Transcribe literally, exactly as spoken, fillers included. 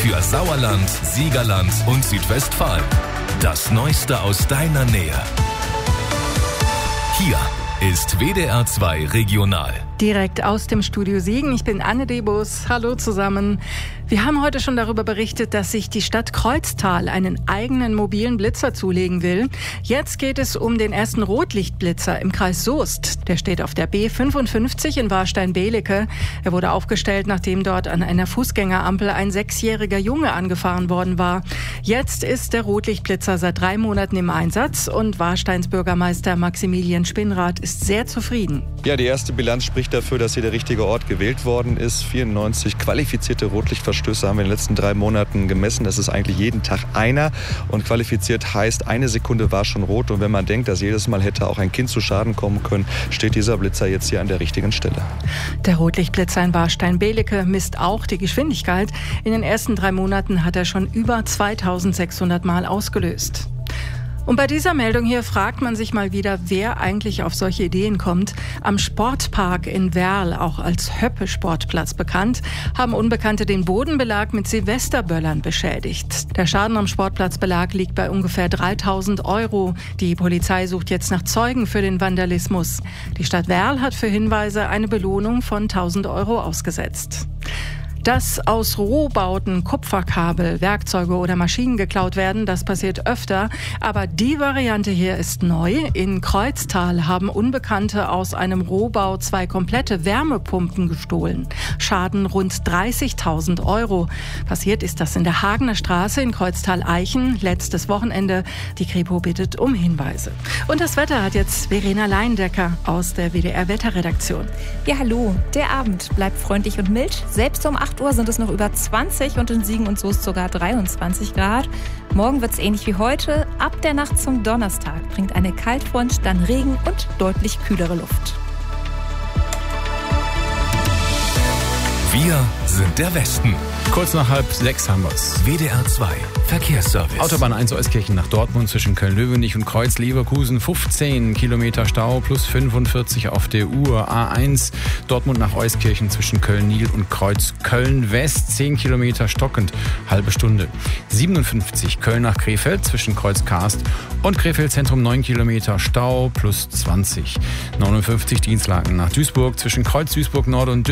für Sauerland, Siegerland und Südwestfalen. Das Neueste aus deiner Nähe. Hier ist W D R zwei Regional. Direkt aus dem Studio Siegen. Ich bin Anne Debus. Hallo zusammen. Wir haben heute schon darüber berichtet, dass sich die Stadt Kreuztal einen eigenen mobilen Blitzer zulegen will. Jetzt geht es um den ersten Rotlichtblitzer im Kreis Soest. Der steht auf der B fünfundfünfzig in Warstein-Belecke. Er wurde aufgestellt, nachdem dort an einer Fußgängerampel ein sechsjähriger Junge angefahren worden war. Jetzt ist der Rotlichtblitzer seit drei Monaten im Einsatz und Warsteins Bürgermeister Maximilian Spinnrath ist sehr zufrieden. Ja, die erste Bilanz spricht dafür, dass hier der richtige Ort gewählt worden ist. vierundneunzig qualifizierte Rotlichtverstöße haben wir in den letzten drei Monaten gemessen. Das ist eigentlich jeden Tag einer. Und qualifiziert heißt, eine Sekunde war schon rot. Und wenn man denkt, dass jedes Mal hätte auch ein Kind zu Schaden kommen können, steht dieser Blitzer jetzt hier an der richtigen Stelle. Der Rotlichtblitzer in Warstein-Belecke misst auch die Geschwindigkeit. In den ersten drei Monaten hat er schon über zweitausendsechshundert Mal ausgelöst. Und bei dieser Meldung hier fragt man sich mal wieder, wer eigentlich auf solche Ideen kommt. Am Sportpark in Werl, auch als Höppe-Sportplatz bekannt, haben Unbekannte den Bodenbelag mit Silvesterböllern beschädigt. Der Schaden am Sportplatzbelag liegt bei ungefähr dreitausend Euro. Die Polizei sucht jetzt nach Zeugen für den Vandalismus. Die Stadt Werl hat für Hinweise eine Belohnung von tausend Euro ausgesetzt. Dass aus Rohbauten Kupferkabel, Werkzeuge oder Maschinen geklaut werden, das passiert öfter. Aber die Variante hier ist neu. In Kreuztal haben Unbekannte aus einem Rohbau zwei komplette Wärmepumpen gestohlen. Schaden rund dreißigtausend Euro. Passiert ist das in der Hagener Straße in Kreuztal-Eichen letztes Wochenende. Die Kripo bittet um Hinweise. Und das Wetter hat jetzt Verena Leindecker aus der W D R-Wetterredaktion. Ja, hallo. Der Abend bleibt freundlich und mild. Selbst um acht Uhr sind es noch über zwanzig und in Siegen und Soest sogar dreiundzwanzig Grad. Morgen wird es ähnlich wie heute. Ab der Nacht zum Donnerstag bringt eine Kaltfront dann Regen und deutlich kühlere Luft. Wir sind der Westen. Kurz nach halb sechs haben wir's. W D R zwei Verkehrsservice. Autobahn eins Euskirchen nach Dortmund zwischen Köln-Löwenich und Kreuz-Leverkusen. fünfzehn Kilometer Stau plus fünfundvierzig auf der Uhr. A eins Dortmund nach Euskirchen zwischen Köln-Nil und Kreuz-Köln-West. zehn Kilometer stockend, halbe Stunde. siebenundfünfzig Köln nach Krefeld zwischen Kreuz-Karst und Krefeld-Zentrum. neun Kilometer Stau plus zwanzig. neunundfünfzig Dienstlaken nach Duisburg zwischen Kreuz-Duisburg-Nord und